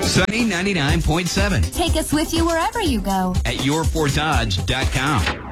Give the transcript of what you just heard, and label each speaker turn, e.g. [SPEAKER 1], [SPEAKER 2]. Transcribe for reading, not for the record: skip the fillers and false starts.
[SPEAKER 1] Sunny 99.7
[SPEAKER 2] Take us with you wherever you go.
[SPEAKER 1] at yourfortdodge.com.